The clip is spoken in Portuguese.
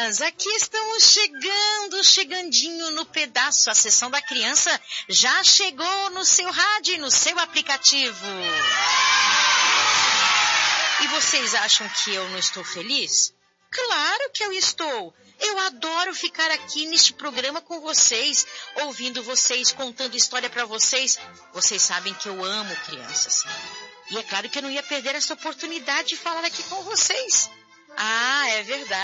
crianças, aqui estamos chegandinho no pedaço. A sessão da criança já chegou no seu rádio e no seu aplicativo. E vocês acham que eu não estou feliz? Claro que eu estou. Eu adoro ficar aqui neste programa com vocês, ouvindo vocês, contando história para vocês. Vocês sabem que eu amo crianças. E é claro que eu não ia perder essa oportunidade de falar aqui com vocês. Ah, é verdade.